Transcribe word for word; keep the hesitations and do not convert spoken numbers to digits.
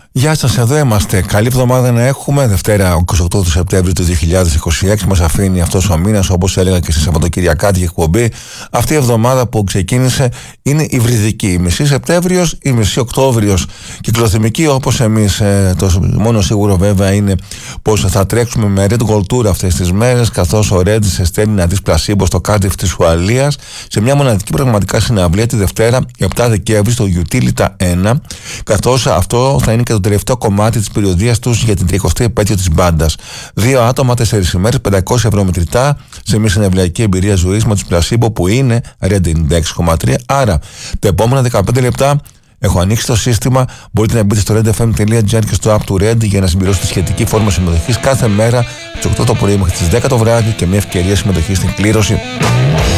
Γεια σας, εδώ είμαστε. Καλή εβδομάδα να έχουμε. Δευτέρα, είκοσι οκτώ του Σεπτέμβρη του δύο χιλιάδες είκοσι έξι. Μας αφήνει αυτός ο μήνας, όπως έλεγα και στη Σαββατοκυριακάτικη εκπομπή. Αυτή η εβδομάδα που ξεκίνησε είναι υβριδική. Η μισή Σεπτέμβριος, η μισή Οκτώβριος κυκλοθυμική, όπως εμείς. Ε, το μόνο σίγουρο βέβαια είναι πως θα τρέξουμε με Red Gold Tour αυτές τις μέρες, καθώς ο Red σε στέλνει να δεις πλασίμπο στο Κάρντιφ της Ουαλίας σε μια μοναδική πραγματικά συναυλία τη Δευτέρα, επτά Δεκέμβρη, στο Utilita ένα, καθώς αυτό θα είναι και το τελευταίο κομμάτι της περιοδίας τους για την τριακοστή επέτειο της μπάντας. Δύο άτομα, τέσσερις ημέρες, πεντακόσια ευρώ μετρητά, σε μια συνευλαϊκή εμπειρία ζωής με τους πλασίμπο που είναι Red ενενήντα έξι κόμμα τρία. Άρα, τα επόμενα δεκαπέντε λεπτά έχω ανοίξει το σύστημα. Μπορείτε να μπείτε στο red f m dot g r και στο app του Red για να συμπληρώσετε τη σχετική φόρμα συμμετοχής κάθε μέρα στις οκτώ το πρωί μέχρι τις δέκα το βράδυ και μια ευκαιρία συμμετοχής στην κλήρωση.